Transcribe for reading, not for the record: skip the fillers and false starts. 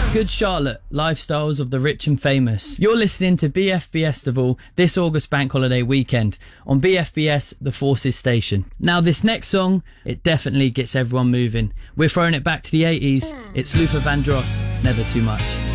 Good Charlotte, Lifestyles of the Rich and Famous. You're listening to BFBestival this August bank holiday weekend on BFBS The Forces Station. Now this next song, it definitely gets everyone moving. We're throwing it back to the 80s. It's Luther Vandross, Never Too Much.